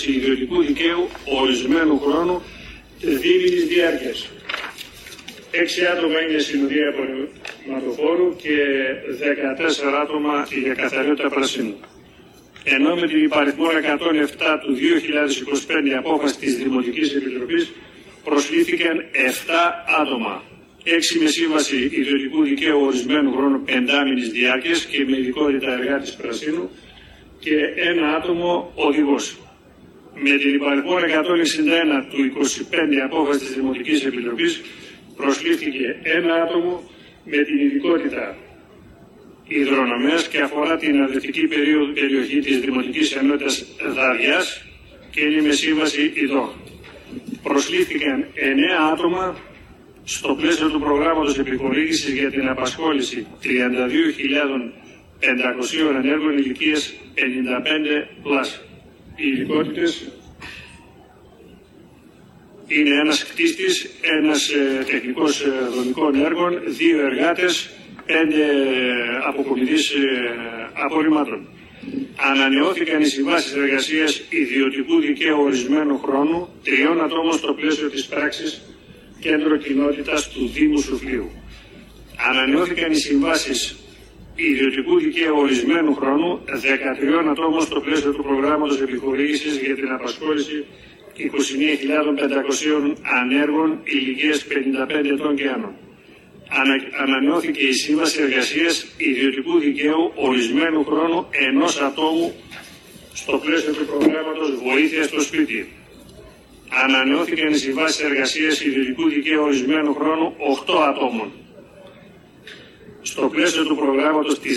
σύμβαση ιδιωτικού δικαίου ορισμένου χρόνου δίμηνης διάρκειας. 6 άτομα είναι συνοδεία απορριμματοφόρου και 14 άτομα για καθαριότητα πρασίνου. Ενώ με την υπαριθμό 107 του 2025 απόφαση της Δημοτικής Επιτροπής προσλήφθηκαν 7 άτομα. 6 με σύμβαση ιδιωτικού δικαίου ορισμένου χρόνου 5μηνης διάρκειας και με ειδικότητα εργάτης πρασίνου και 1 άτομο οδηγός. Με την υπαριθμό 161 του 25 απόφαση της Δημοτικής Επιτροπής προσλήφθηκε 1 άτομο με την ειδικότητα υδρονομέας και αφορά την αδευτική περιοχή της Δημοτικής Ενότητας Δαριάς και είναι με σύμβαση ΙΔΟΧ. Προσλήφθηκαν 9 άτομα στο πλαίσιο του προγράμματος επιχορήγησης για την απασχόληση 32.500 ενέργων ηλικίας 55+. Οι ειδικότητες είναι ένας κτίστης, ένας τεχνικός δομικών έργων, 2 εργάτες, 5 αποκομιδής απορριμμάτων. Ανανεώθηκαν οι συμβάσεις εργασίας ιδιωτικού δικαίου ορισμένου χρόνου 3 ατόμων στο πλαίσιο της πράξης Κέντρο Κοινότητας του Δήμου Σουφλίου. Ανανεώθηκαν οι συμβάσεις ιδιωτικού δικαίου ορισμένου χρόνου 13 ατόμων στο πλαίσιο του προγράμματος επιχορήγησης για την απασχόληση 21.500 ανέργων ηλικίας 55 ετών και άνω. Ανανεώθηκε η σύμβαση εργασίας ιδιωτικού δικαίου ορισμένου χρόνου 1 ατόμου στο πλαίσιο του προγράμματος Βοήθεια στο Σπίτι. Ανανεώθηκαν οι συμβάσεις εργασίας ιδιωτικού δικαίου ορισμένου χρόνου 8 ατόμων στο πλαίσιο του προγράμματος της